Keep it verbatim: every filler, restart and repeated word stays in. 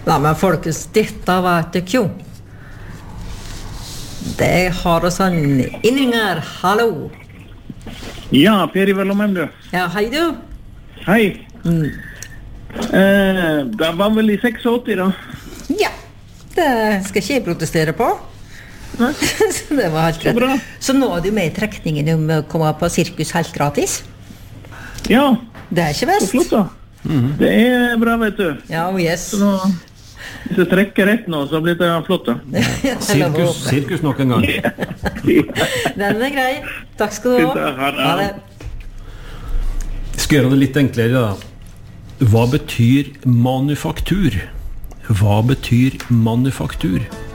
Ja, men folkens, dette var ikke kjo. Det har oss en inninger, hallo. Ja, Per Ivar Lomheim, du. Ja, hei du. Hei. Mm. Eh, det var vel i åttiseks da? Ja, det skal ikke jeg protestere på. Nei. Så det var helt Så bra. greit. Så nå er du med i trekningen om å komme på sirkus helt gratis. Ja, Det er ikke så best. flott da. Det er bra, vet du. Ja, oh yes. Så nå, hvis jeg trekker rett nå, så blir det flott da. Sirkus, sirkus nok en gang. Den er grei. Takk skal du ha. Ha det. Ha det. Skal gjøre det litt enklere da. Hva betyr manufaktur? Hva betyr manufaktur?